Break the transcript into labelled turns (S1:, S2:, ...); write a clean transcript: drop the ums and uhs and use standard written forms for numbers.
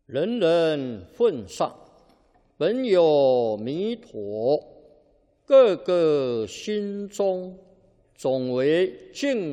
S1: 人人奉上，本有弥陀，个个心中总为净